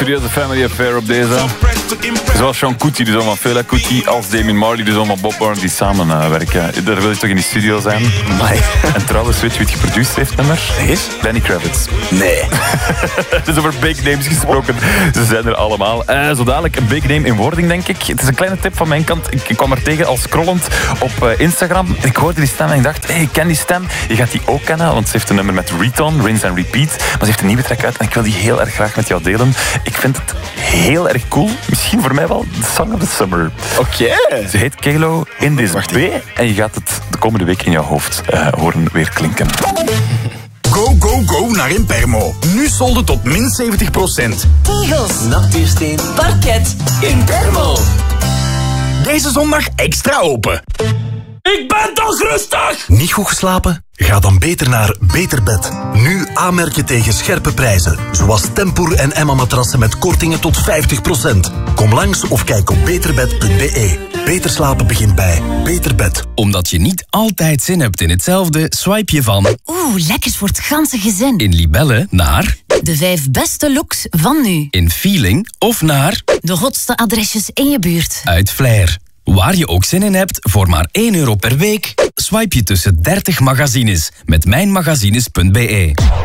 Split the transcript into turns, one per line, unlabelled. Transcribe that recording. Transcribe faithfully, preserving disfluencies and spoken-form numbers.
serieuze family affair op deze. Zoals Sean Kuti, de zoon van Fela Kuti, als Damien Marley, de zoon van Bob Marley, die samen uh, werken. Daar wil je toch in die studio zijn?
Amai.
En trouwens, weet je wie het geproduceerd heeft, nummer?
Nee.
Lenny Kravitz.
Nee.
Dus over big names gesproken, ze zijn er allemaal. Uh, zo dadelijk een big name in wording, denk ik. Het is een kleine tip van mijn kant. Ik kwam er tegen al scrollend op uh, Instagram. En ik hoorde die stem en ik dacht, hey, ik ken die stem. Je gaat die ook kennen, want ze heeft een nummer met Riton, Rinse and Repeat. Maar ze heeft een nieuwe track uit en ik wil die heel erg graag met jou delen. Ik vind het heel erg cool. Misschien voor mij wel de Song of the Summer.
Oké. Okay.
Ze heet Kalo in This B en je gaat het de komende week in jouw hoofd uh, horen weer klinken.
Go, go, go naar Impermo. Nu solden tot min zeventig procent.
Tegels, natuursteen, parket, Impermo.
Deze zondag extra open.
Ik ben toch rustig!
Niet goed geslapen? Ga dan beter naar Beter Bed. Nu aanmerken tegen scherpe prijzen. Zoals Tempoor en Emma matrassen met kortingen tot vijftig procent. Kom langs of kijk op beterbed punt b e. Beter slapen begint bij Beter Bed.
Omdat je niet altijd zin hebt in hetzelfde, swipe je van...
Oeh, lekkers voor het ganse gezin.
In Libelle naar...
De vijf beste looks van nu.
In Feeling of naar...
De hotste adresjes in je buurt.
Uit Flair. Waar je ook zin in hebt, voor maar één euro per week, swipe je tussen dertig magazines met mijnmagazines punt b e.